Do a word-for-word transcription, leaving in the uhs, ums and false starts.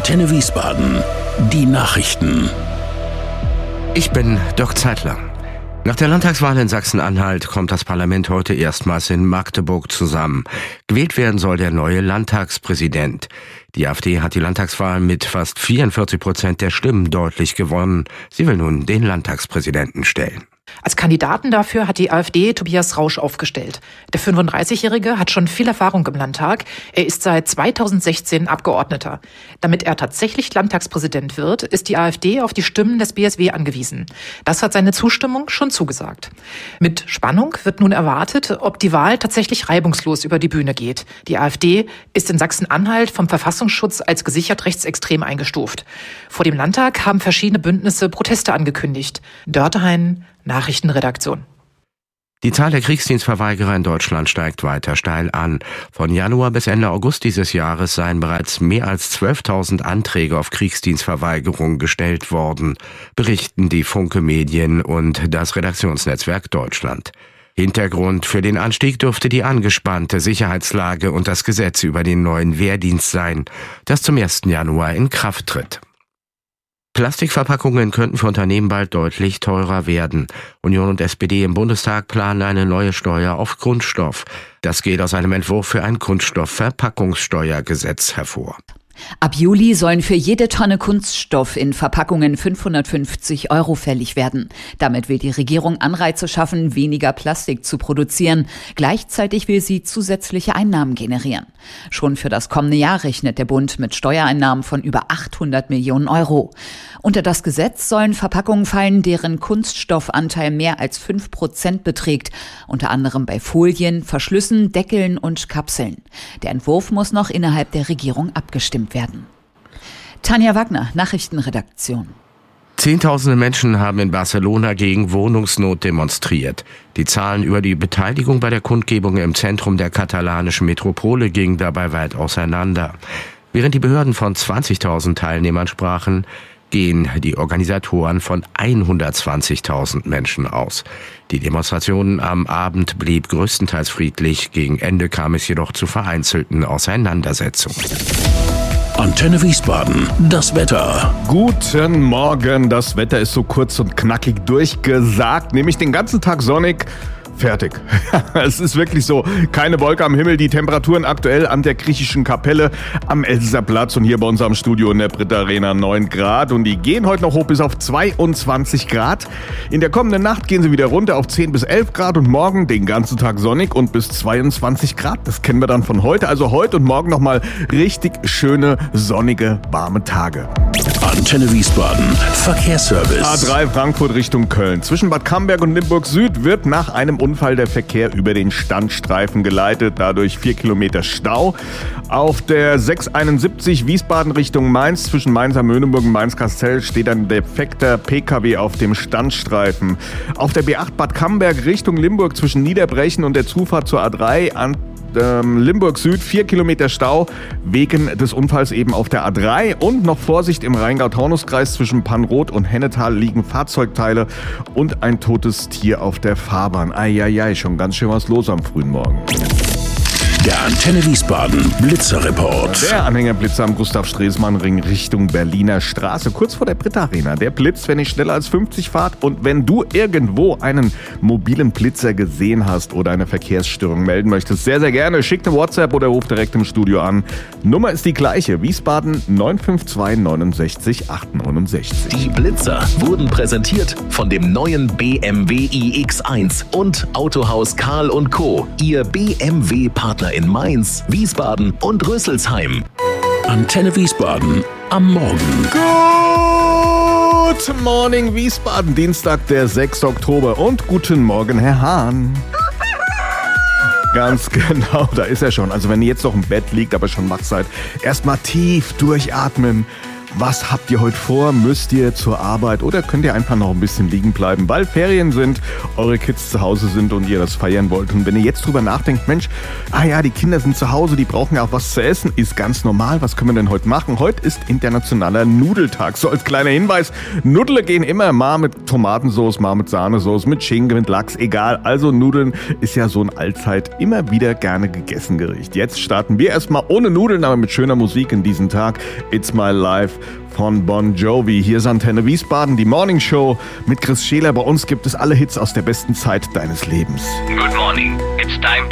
Antenne Wiesbaden, die Nachrichten. Ich bin Dirk Zeitler. Nach der Landtagswahl in Sachsen-Anhalt kommt das Parlament heute erstmals in Magdeburg zusammen. Gewählt werden soll der neue Landtagspräsident. Die AfD hat die Landtagswahl mit fast vierundvierzig Prozent der Stimmen deutlich gewonnen. Sie will nun den Landtagspräsidenten stellen. Als Kandidaten dafür hat die AfD Tobias Rausch aufgestellt. Der fünfunddreißigjährige hat schon viel Erfahrung im Landtag. Er ist seit zweitausendsechzehn Abgeordneter. Damit er tatsächlich Landtagspräsident wird, ist die AfD auf die Stimmen des B S W angewiesen. Das hat seine Zustimmung schon zugesagt. Mit Spannung wird nun erwartet, ob die Wahl tatsächlich reibungslos über die Bühne geht. Die AfD ist in Sachsen-Anhalt vom Verfassungsschutz als gesichert rechtsextrem eingestuft. Vor dem Landtag haben verschiedene Bündnisse Proteste angekündigt. Dörtehain, Nachrichtenredaktion. Die Zahl der Kriegsdienstverweigerer in Deutschland steigt weiter steil an. Von Januar bis Ende August dieses Jahres seien bereits mehr als zwölftausend Anträge auf Kriegsdienstverweigerung gestellt worden, berichten die Funke Medien und das Redaktionsnetzwerk Deutschland. Hintergrund für den Anstieg dürfte die angespannte Sicherheitslage und das Gesetz über den neuen Wehrdienst sein, das zum ersten Januar in Kraft tritt. Plastikverpackungen könnten für Unternehmen bald deutlich teurer werden. Union und S P D im Bundestag planen eine neue Steuer auf Kunststoff. Das geht aus einem Entwurf für ein Kunststoffverpackungssteuergesetz hervor. Ab Juli sollen für jede Tonne Kunststoff in Verpackungen fünfhundertfünfzig Euro fällig werden. Damit will die Regierung Anreize schaffen, weniger Plastik zu produzieren. Gleichzeitig will sie zusätzliche Einnahmen generieren. Schon für das kommende Jahr rechnet der Bund mit Steuereinnahmen von über achthundert Millionen Euro. Unter das Gesetz sollen Verpackungen fallen, deren Kunststoffanteil mehr als fünf Prozent beträgt. Unter anderem bei Folien, Verschlüssen, Deckeln und Kapseln. Der Entwurf muss noch innerhalb der Regierung abgestimmt werden. Tanja Wagner, Nachrichtenredaktion. Zehntausende Menschen haben in Barcelona gegen Wohnungsnot demonstriert. Die Zahlen über die Beteiligung bei der Kundgebung im Zentrum der katalanischen Metropole gingen dabei weit auseinander. Während die Behörden von zwanzigtausend Teilnehmern sprachen, gehen die Organisatoren von hundertzwanzigtausend Menschen aus. Die Demonstration am Abend blieb größtenteils friedlich. Gegen Ende kam es jedoch zu vereinzelten Auseinandersetzungen. Antenne Wiesbaden, das Wetter. Guten Morgen, das Wetter ist so kurz und knackig durchgesagt, nämlich den ganzen Tag sonnig. Fertig. Es ist wirklich so, keine Wolke am Himmel. Die Temperaturen aktuell an der griechischen Kapelle am Elsässer Platz und hier bei uns am Studio in der Britta Arena neun Grad. Und die gehen heute noch hoch bis auf zweiundzwanzig Grad. In der kommenden Nacht gehen sie wieder runter auf zehn bis elf Grad und morgen den ganzen Tag sonnig und bis zweiundzwanzig Grad. Das kennen wir dann von heute. Also heute und morgen nochmal richtig schöne, sonnige, warme Tage. Antenne Wiesbaden, Verkehrsservice. A drei Frankfurt Richtung Köln. Zwischen Bad Camberg und Limburg Süd wird nach einem Unfall der Verkehr über den Standstreifen geleitet. Dadurch vier Kilometer Stau. Auf der sechshunderteinundsiebzig Wiesbaden Richtung Mainz zwischen Mainz-Amöneburg und Mainz-Kastell steht ein defekter P K W auf dem Standstreifen. Auf der B acht Bad Camberg Richtung Limburg zwischen Niederbrechen und der Zufahrt zur A drei an Limburg Süd, vier Kilometer Stau wegen des Unfalls eben auf der A drei und noch Vorsicht im Rheingau-Taunus-Kreis zwischen Pannroth und Hennetal liegen Fahrzeugteile und ein totes Tier auf der Fahrbahn. Eieiei, schon ganz schön was los am frühen Morgen. Der Antenne Wiesbaden Blitzerreport. Der Anhängerblitzer am Gustav-Stresemann-Ring Richtung Berliner Straße, kurz vor der Britta Arena. Der blitzt, wenn ihr schneller als fünfzig fahrt und wenn du irgendwo einen mobilen Blitzer gesehen hast oder eine Verkehrsstörung melden möchtest, sehr, sehr gerne. Schick eine WhatsApp oder ruf direkt im Studio an. Nummer ist die gleiche, Wiesbaden neun fünf zwei neunundsechzig achtundneunzig. Die Blitzer wurden präsentiert von dem neuen B M W i X eins und Autohaus Karl und Co., Ihr B M W-Partner in Mainz, Wiesbaden und Rüsselsheim. Antenne Wiesbaden am Morgen. Good Morning Wiesbaden, Dienstag, der sechster Oktober und guten Morgen, Herr Hahn. Ganz genau, da ist er schon. Also wenn ihr jetzt noch im Bett liegt, aber schon wach seid, erstmal tief durchatmen. Was habt ihr heute vor? Müsst ihr zur Arbeit oder könnt ihr einfach noch ein bisschen liegen bleiben, weil Ferien sind, eure Kids zu Hause sind und ihr das feiern wollt? Und wenn ihr jetzt drüber nachdenkt, Mensch, ah ja, die Kinder sind zu Hause, die brauchen ja auch was zu essen, ist ganz normal. Was können wir denn heute machen? Heute ist internationaler Nudeltag. So als kleiner Hinweis, Nudeln gehen immer, mal mit Tomatensauce, mal mit Sahnesauce, mit Schinken, mit Lachs, egal. Also Nudeln ist ja so ein allzeit immer wieder gerne gegessen Gericht. Jetzt starten wir erstmal ohne Nudeln, aber mit schöner Musik in diesen Tag. It's My Life von Bon Jovi. Hier ist Antenne Wiesbaden, die Morning Show mit Chris Scheler. Bei uns gibt es alle Hits aus der besten Zeit deines Lebens. Good morning. It's time to